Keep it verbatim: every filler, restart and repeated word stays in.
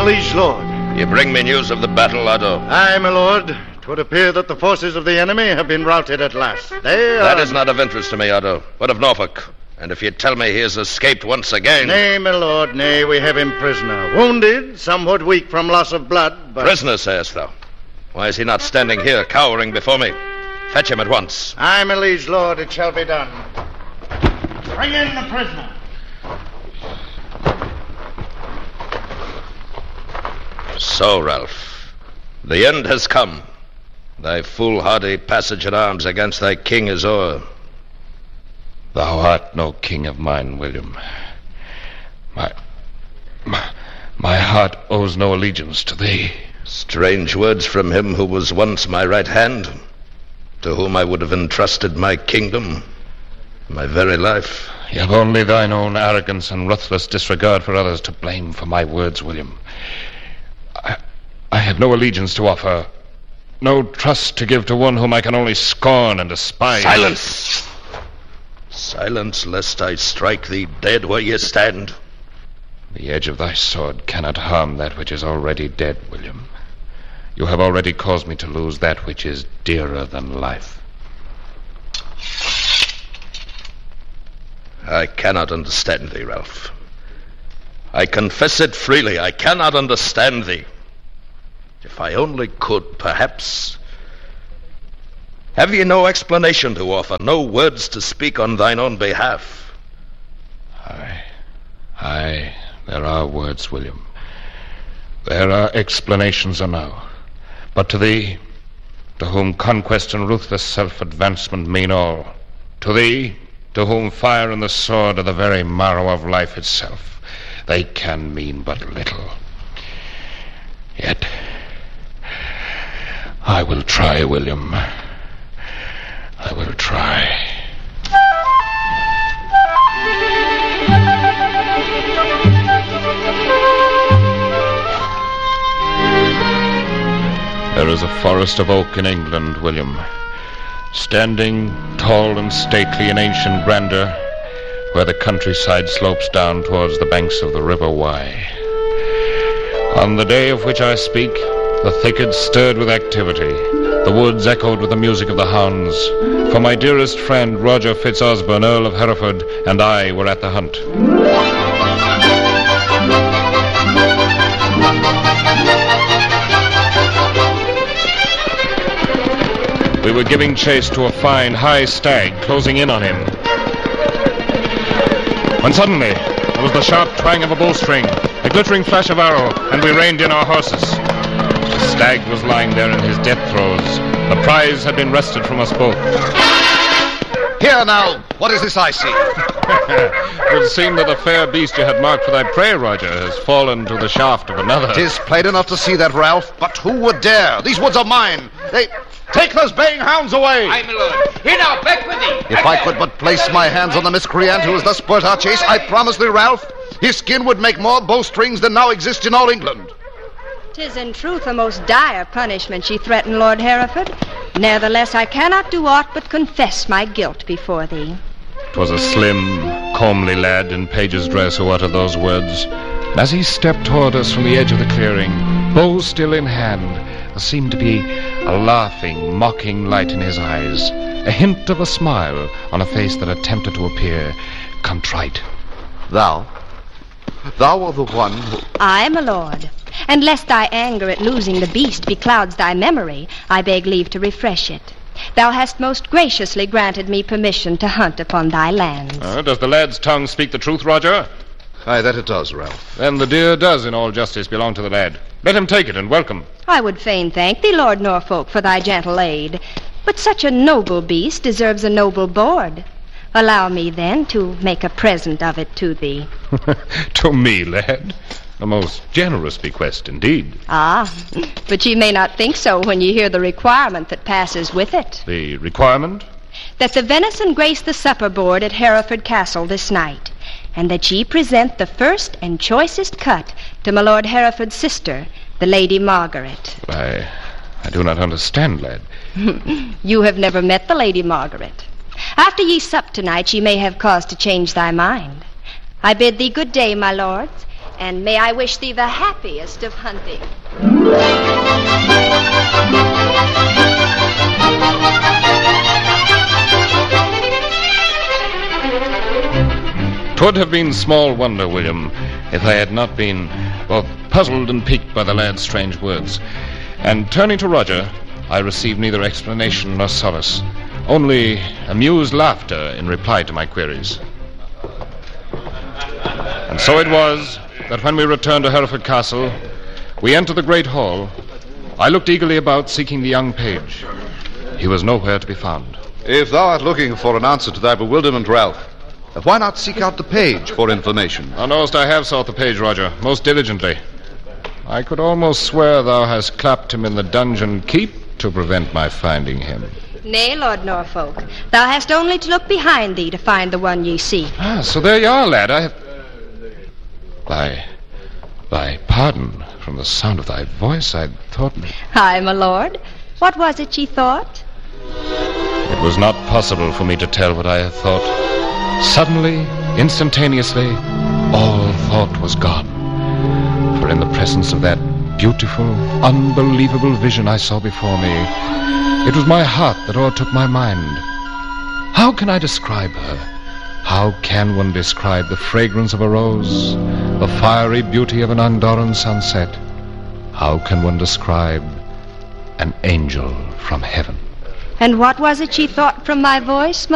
liege lord. You bring me news of the battle, Otto? Aye, my lord. It would appear that the forces of the enemy have been routed at last. They are... That is not of interest to me, Otto. What of Norfolk? And if you tell me he has escaped once again... Nay, my lord, nay, we have him prisoner. Wounded, somewhat weak from loss of blood, but... Prisoner, sayest thou? Why is he not standing here, cowering before me? Fetch him at once. Aye, my liege lord, it shall be done. Bring in the prisoner. So, Ralph, the end has come. Thy foolhardy passage at arms against thy king is o'er. Thou art no king of mine, William. My, my, my heart owes no allegiance to thee. Strange words from him who was once my right hand, to whom I would have entrusted my kingdom, my very life. You have only thine own arrogance and ruthless disregard for others to blame for my words, William. I, I have no allegiance to offer, no trust to give to one whom I can only scorn and despise. Silence! Silence, lest I strike thee dead where you stand. The edge of thy sword cannot harm that which is already dead, William. You have already caused me to lose that which is dearer than life. I cannot understand thee, Ralph. I confess it freely. I cannot understand thee. If I only could, perhaps... Have ye no explanation to offer, no words to speak on thine own behalf? Aye, aye, there are words, William. There are explanations enow. But to thee, to whom conquest and ruthless self-advancement mean all, to thee, to whom fire and the sword are the very marrow of life itself, they can mean but little. Yet, I will try, William. I will try. There is a forest of oak in England, William, standing tall and stately in ancient grandeur, where the countryside slopes down towards the banks of the River Wye. On the day of which I speak, the thickets stirred with activity, the woods echoed with the music of the hounds, for my dearest friend Roger Fitzosborne, Earl of Hereford, and I were at the hunt. We were giving chase to a fine, high stag, closing in on him. When suddenly, there was the sharp twang of a bowstring, a glittering flash of arrow, and we reined in our horses. The stag was lying there in his death throes. The prize had been wrested from us both. Here now, what is this I see? It would seem that the fair beast you had marked for thy prey, Roger, has fallen to the shaft of another. 'Tis plain enough to see that, Ralph, but who would dare? These woods are mine. They... Take those baying hounds away! Aye, my lord. Here now, back with thee! If I could but place my hands on the miscreant who has thus spoilt our chase, I promise thee, Ralph, his skin would make more bowstrings than now exist in all England. 'Tis in truth a most dire punishment ye threaten, Lord Hereford. Nevertheless, I cannot do aught but confess my guilt before thee. 'Twas a slim, comely lad in page's dress who uttered those words. As he stepped toward us from the edge of the clearing, bow still in hand, there seemed to be a laughing, mocking light in his eyes, a hint of a smile on a face that attempted to appear contrite. Thou? Thou are the one who... Aye, my lord. And lest thy anger at losing the beast beclouds thy memory, I beg leave to refresh it. Thou hast most graciously granted me permission to hunt upon thy lands. Uh, does the lad's tongue speak the truth, Roger? Aye, that it does, Ralph. Then the deer does, in all justice, belong to the lad. Let him take it and welcome. I would fain thank thee, Lord Norfolk, for thy gentle aid. But such a noble beast deserves a noble board. Allow me, then, to make a present of it to thee. To me, lad? A most generous bequest, indeed. Ah, but ye may not think so when ye hear the requirement that passes with it. The requirement? That the venison grace the supper board at Hereford Castle this night, and that ye present the first and choicest cut to my Lord Hereford's sister, the Lady Margaret. I, I do not understand, lad. You have never met the Lady Margaret. After ye sup tonight, ye may have cause to change thy mind. I bid thee good day, my lords. And may I wish thee the happiest of hunting. Twould have been small wonder, William, if I had not been both puzzled and piqued by the lad's strange words. And turning to Roger, I received neither explanation nor solace, only amused laughter in reply to my queries. And so it was that when we returned to Hereford Castle, we entered the great hall. I looked eagerly about, seeking the young page. He was nowhere to be found. If thou art looking for an answer to thy bewilderment, Ralph, why not seek out the page for information? Thou knowest I have sought the page, Roger, most diligently. I could almost swear thou hast clapped him in the dungeon keep to prevent my finding him. Nay, Lord Norfolk, thou hast only to look behind thee to find the one ye seek. Ah, so there you are, lad. I have... Thy... thy pardon. From the sound of thy voice, I thought... Aye, my lord. What was it ye thought? It was not possible for me to tell what I had thought. Suddenly, instantaneously, all thought was gone. For in the presence of that beautiful, unbelievable vision I saw before me, it was my heart that o'ertook my mind. How can I describe her? How can one describe the fragrance of a rose, the fiery beauty of an Andorran sunset? How can one describe an angel from heaven? And what was it ye thought from my voice, my